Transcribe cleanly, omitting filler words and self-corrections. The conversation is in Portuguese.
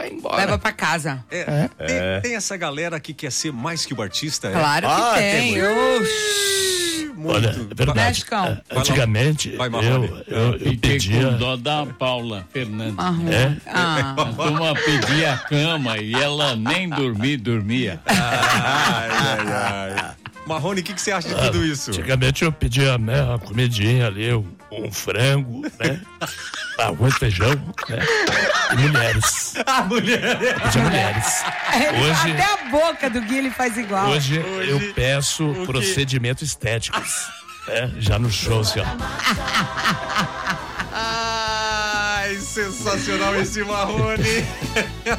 vai embora. Leva pra casa. Tem essa galera que quer ser mais que o artista? Claro que tem. Olha, é verdade. Antigamente, eu pedia... com dó da Paula Fernandes. É? A turma pedia a cama e ela nem dormia. Marrone, o que você acha de tudo isso? Antigamente eu pedia, né, uma comidinha ali, um frango, né? Arroz, feijão, né? E mulheres. Pedia mulheres. Hoje, Até a boca do Gui ele faz igual. Hoje eu peço procedimentos estéticos. Já no show, assim, ó. Ai, sensacional esse Marrone.